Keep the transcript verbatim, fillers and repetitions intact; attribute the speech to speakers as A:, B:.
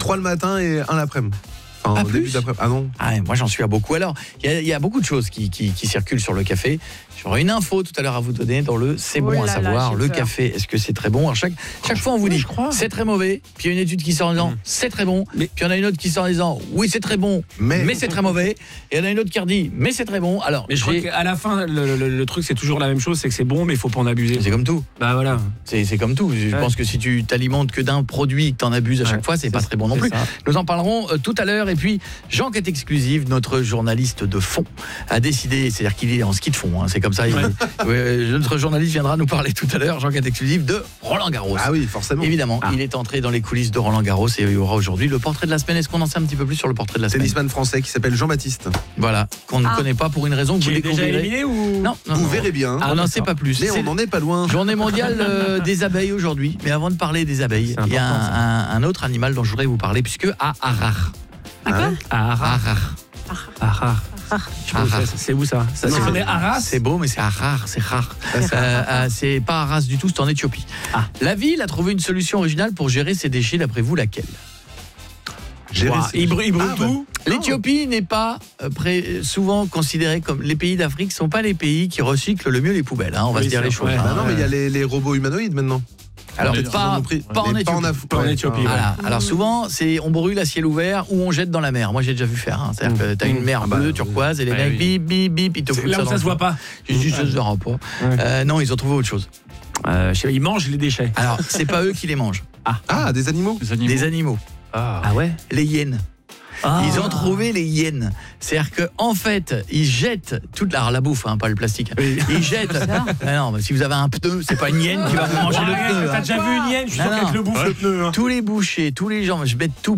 A: trois le matin et un l'après-midi. Enfin,
B: Pas
A: début
B: plus
A: d'après. Ah non.
B: Ah, moi j'en suis à beaucoup. Alors, il y, y a beaucoup de choses qui, qui, qui circulent sur le café. J'aurai une info tout à l'heure à vous donner dans le c'est
C: Oh
B: bon
C: là
B: à
C: là,
B: savoir.
C: j'ai
B: Le
C: peur.
B: café, est-ce que c'est très bon? Alors, chaque, chaque fois on vous
C: Oui,
B: dit
C: je crois.
B: c'est très mauvais, puis il y a une étude qui sort en disant
A: Mmh.
B: c'est très bon,
D: Mais-
B: puis il y en a une autre qui sort en disant oui c'est très bon,
A: Mais-
B: mais, c'est très mauvais, et il y en a une autre qui redit mais c'est très bon. Alors,
D: Mais je crois
B: j'ai-
D: qu'à la fin, le, le- le truc, c'est toujours la même chose, c'est que c'est bon, mais il faut pas en abuser.
B: c'est comme tout.
D: Bah voilà.
B: C'est c'est comme tout. Je
D: Ouais.
B: pense que si tu t'alimentes que d'un produit et que t'en abuses à chaque
D: Ouais,
B: fois, c'est
D: c'est
B: pas
D: ça,
B: très bon non
D: c'est
B: plus.
D: ça.
B: Nous en parlerons euh, tout à l'heure. Et puis, Jean-Quête Exclusive, notre journaliste de fond, a décidé, c'est-à-dire qu'il est en ski de fond, hein, c'est comme ça. il- Ouais, notre journaliste viendra nous parler tout à l'heure, Jean-Quête Exclusive, de Roland Garros.
A: Ah oui, forcément.
B: Évidemment,
D: Ah.
B: il est entré dans les coulisses de Roland Garros et il y aura aujourd'hui le portrait de la semaine. Est-ce qu'on en sait un petit peu plus sur le portrait de la semaine?
A: Tennisman français qui s'appelle Jean-Baptiste.
B: Voilà, qu'on ne
C: Ah.
B: connaît pas pour une raison que vous
D: Qui est déjà
B: découvrirez.
D: éliminé ou
B: Non, non,
A: Vous
B: non.
A: verrez bien.
B: On n'en
D: Ah,
B: sait pas plus.
A: Mais
B: C'est
A: on n'en est pas loin.
B: Journée mondiale euh, des abeilles aujourd'hui. Mais avant de parler des abeilles,
D: C'est
B: il y a un,
D: important,
B: un- un autre animal dont je voudrais vous parler, puisque à Harar.
C: À quoi?
D: Ah, Arras.
B: Harar.
D: Arras. Je sais pas où
B: Arras.
D: c'est- C'est où ça Ça
B: Non,
D: se connaît
B: c'est-
D: Arras.
B: C'est beau, mais c'est Harar, c'est rare.
A: Ah, c'est-
B: Euh, euh, c'est pas Arras du tout, c'est en Éthiopie.
D: Ah.
B: La ville a trouvé une solution originale pour gérer ses déchets, d'après vous, laquelle?
A: Gérer
D: Ouah,
A: ses-
D: il brûle, il brûle
A: Ah, bah.
D: tout.
B: L'Éthiopie n'est pas euh, pré- souvent considérée comme les pays d'Afrique, sont pas les pays qui recyclent le mieux les poubelles, hein, on va
D: Oui,
B: se dire
D: c'est
B: les
D: vrai.
B: choses.
D: Ouais.
B: hein.
A: Bah non, mais il y a les, les robots humanoïdes maintenant.
B: Alors,
A: Peut-être
B: pas-
A: qu'ils en ont pris.
B: pas en
A: Mais
B: Éthiopie.
A: Af-
D: Pas en
A: ouais,
D: Éthiopie,
A: ah.
B: Voilà. Alors souvent, c'est on brûle à ciel ouvert ou on jette dans la mer. Moi, j'ai déjà vu faire. Hein. C'est-à-dire que t'as une mer
A: Ah bah,
B: bleue,
A: oui.
B: turquoise, et les
D: Ouais,
B: mecs
D: oui.
B: bip bip bip, ils te
D: C'est
B: foutent
D: là
B: ça
D: où
B: dans
D: ça
B: le
D: se voit
B: fond.
D: pas.
B: J'ai dit, ça se verra pas. Euh, non, ils ont trouvé autre chose.
D: Euh, je sais pas, ils mangent les déchets.
B: Alors, c'est pas eux qui les mangent.
A: Ah, des animaux.
B: Des animaux.
D: Ah ouais.
B: Les hyènes.
D: Ah.
B: Ils ont trouvé les hyènes. C'est-à-dire que en fait, ils jettent toute la, la bouffe, hein, pas le plastique. Ils jettent. Ah non, mais si vous avez un pneu, c'est pas une hyène qui va vous manger
D: Ouais,
B: le pneu.
D: T'as
B: hein.
D: déjà vu une hyène? Je suis
B: Non,
D: sûr qu'elle
B: non.
D: te le bouffe le pneu. hein.
B: Tous les bouchers, tous les gens, je mets tout